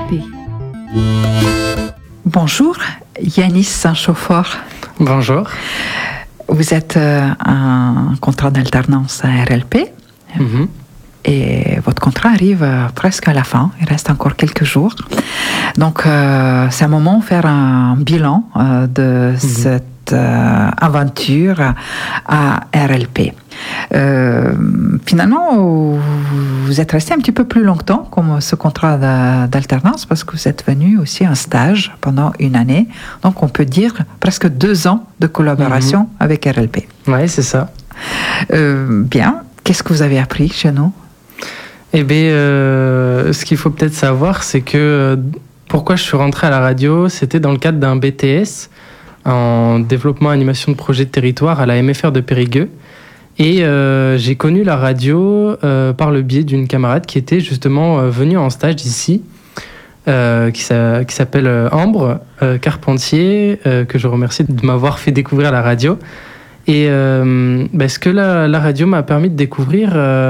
RLP. Bonjour, Yanis Saint-Chauffour. Bonjour. Vous êtes un contrat d'alternance à RLP. Et votre contrat arrive presque à la fin. Il reste encore quelques jours. Donc, c'est un moment de faire un bilan de cette aventure à RLP. Finalement, vous êtes resté un petit peu plus longtemps comme ce contrat d'alternance parce que vous êtes venu aussi en stage pendant une année. Donc, on peut dire presque 2 ans de collaboration avec RLP. Oui, c'est ça. Bien. Qu'est-ce que vous avez appris chez nous? Eh bien, ce qu'il faut peut-être savoir, c'est que pourquoi je suis rentré à la radio, c'était dans le cadre d'un BTS en développement animation de projet de territoire à la MFR de Périgueux. Et j'ai connu la radio par le biais d'une camarade qui était justement venue en stage d'ici, qui s'appelle Ambre Carpentier, que je remercie de m'avoir fait découvrir la radio. Et ce que la radio m'a permis de découvrir,